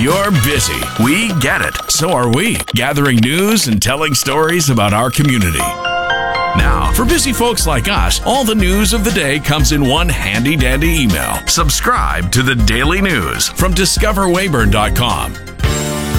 You're busy. We get it. So are we, gathering news and telling stories about our community. Now, for busy folks like us, all the news of the day comes in one handy-dandy email. Subscribe to the Daily News from DiscoverWeyburn.com.